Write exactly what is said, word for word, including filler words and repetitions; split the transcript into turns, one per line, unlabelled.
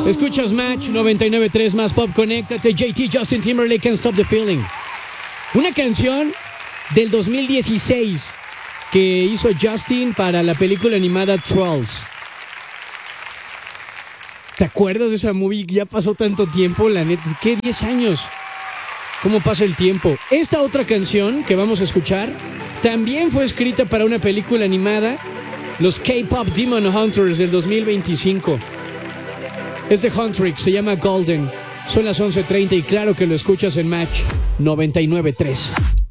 Escuchas Match noventa y nueve punto tres más Pop, conéctate. J T, Justin Timberlake, Can't Stop the Feeling. Una canción del dos mil dieciséis que hizo Justin para la película animada Trolls. ¿Te acuerdas de esa movie? Ya pasó tanto tiempo, la neta. ¿Qué? diez años. ¿Cómo pasa el tiempo? Esta otra canción que vamos a escuchar también fue escrita para una película animada, los K-Pop Demon Hunters del dos mil veinticinco. Es de Huntrix, se llama Golden. Son las once treinta y claro que lo escuchas en Match noventa y nueve punto tres.